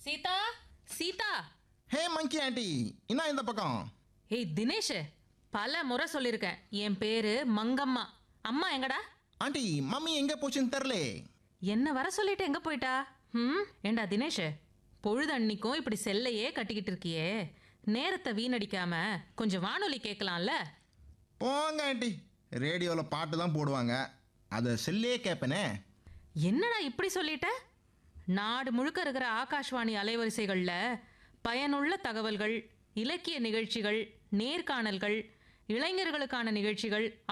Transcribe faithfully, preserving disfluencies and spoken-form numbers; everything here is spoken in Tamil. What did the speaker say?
சீதா, சீதா. ஹே மங்கி ஆண்டி, என்ன இந்த பக்கம்? ஏய் தினேஷ், பல முறை சொல்லியிருக்கேன், என் பேரு மங்கம்மா. அம்மா எங்கடா? ஆண்டி, மம்மி எங்க போச்சுன்னு தெரில. என்ன வர சொல்லிட்டு எங்க போயிட்டா? ம் ஏண்டா தினேஷ், பொழுது அன்னிக்கும் இப்படி செல்லையே கட்டிக்கிட்டு இருக்கியே, நேரத்தை வீணடிக்காம கொஞ்சம் வானொலி கேட்கலாம்ல? போங்க ஆண்டி, ரேடியோவில் பாட்டு தான் போடுவாங்க, அதை செல்லே கேட்பேனே. என்னடா இப்படி சொல்லிட்ட? நாடு முழுக்க இருக்கிற ஆகாஷ்வாணி அலைவரிசைகளில் பயனுள்ள தகவல்கள், இலக்கிய நிகழ்ச்சிகள், நேர்காணல்கள், இளைஞர்களுக்கான நிகழ்ச்சிகள்